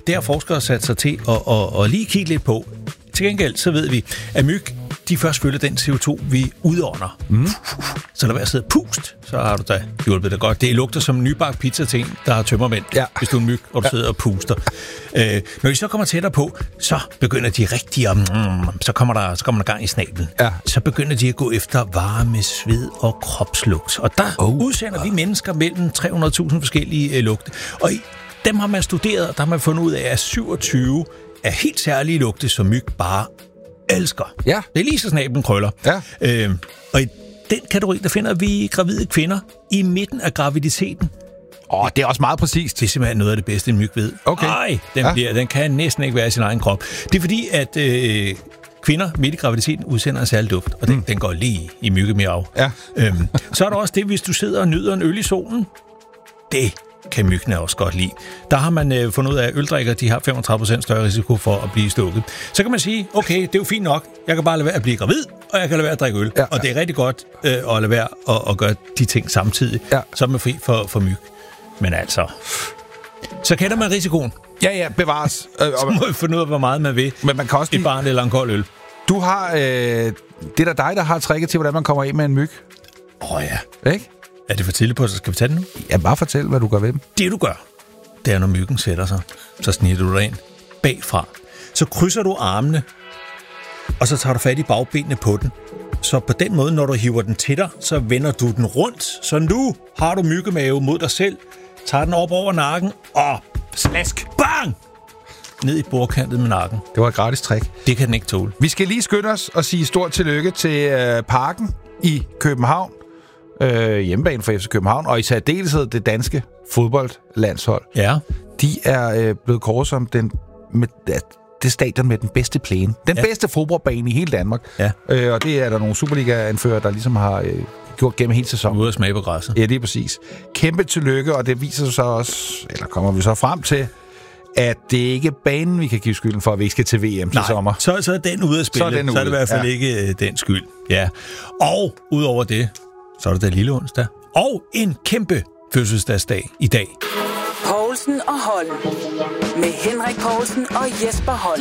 Det har forskere sat sig til at lige kigge lidt på. Til gengæld så ved vi, at myg, de først følger den CO2, vi udånder. Så lad være at sidde og pust, så har du da hjulpet dig godt. Det lugter som en nybagt pizza til en, der har tømmermænd, hvis du er en myg, og du sidder og puster. Når de så kommer tættere på, så begynder de rigtig så kommer der gang i snablen. Ja. Så begynder de at gå efter varme, sved og kropslugt. Og der udsender vi mennesker mellem 300.000 forskellige lugte. Og dem har man studeret, og der har man fundet ud af, at 27 er helt særlige lugte, som myg bare elsker. Ja. Det er lige så snablen krøller. Ja. Og i den kategori, der finder vi gravide kvinder i midten af graviditeten. Det er også meget præcist. Det er simpelthen noget af det bedste, en myg ved. Okay. Den kan næsten ikke være i sin egen krop. Det er fordi, at kvinder midt i graviditeten udsender en særlig duft, og den går lige i myggemiav. Ja. Så er der også det, hvis du sidder og nyder en øl i solen. Det kan myggene også godt lide. Der har man fundet ud af, at øldrikker de har 35% større risiko for at blive stukket. Så kan man sige, okay, det er jo fint nok. Jeg kan bare lade være at blive gravid, og jeg kan lade være at drikke øl. Ja. Og det er rigtig godt at lade være at gøre de ting samtidig, så er man fri for myg. Men altså, så kender man risikoen. Ja, bevares. Så må vi finde ud af, hvor meget man vil. Men man kan også et barn eller en kold øl. Du har, det er da dig, der har tricket til, hvordan man kommer af med en myg. Ja. Ikke? Er det for tidligt på, så skal vi tage det nu? Ja, bare fortæl, hvad du gør ved dem. Det du gør, det er, når myggen sætter sig, så snitter du dig ind bagfra. Så krydser du armene, og så tager du fat i bagbenene på den. Så på den måde, når du hiver den til dig, så vender du den rundt. Så nu har du myggemave mod dig selv. Tager den op over nakken, og slask, bang! Ned i bordkantet med nakken. Det var et gratis trick. Det kan den ikke tåle. Vi skal lige skynde os og sige stort tillykke til Parken i København. Hjemmebane for FC København, og i særdeleshed det danske fodboldlandshold. Ja. De er blevet kåret som det stadion med den bedste plæne. Den bedste fodboldbane i hele Danmark. Ja. Og det er der nogle Superliga-anfører, der ligesom har gjort gennem hele sæsonen. Ude at smage på græsset. Ja, det er præcis. Kæmpe tillykke, og det viser sig så også, eller kommer vi så frem til, at det ikke er banen, vi kan give skylden for, at vi ikke skal til VM til sommer. Så er den ude at spille. Så er det i hvert fald ikke den skyld. Ja. Og udover det, så er det da lille onsdag. Og en kæmpe fødselsdagsdag i dag. Poulsen og Holm. Med Henrik Poulsen og Jesper Holm.